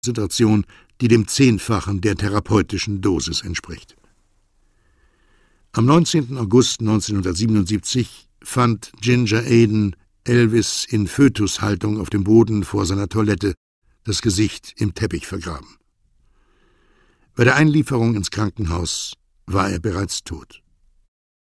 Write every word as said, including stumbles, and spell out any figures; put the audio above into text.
Konzentration, die dem Zehnfachen der therapeutischen Dosis entspricht. Am neunzehnten August neunzehnhundertsiebenundsiebzig fand Ginger Aden Elvis in Fötushaltung auf dem Boden vor seiner Toilette, das Gesicht im Teppich vergraben. Bei der Einlieferung ins Krankenhaus war er bereits tot.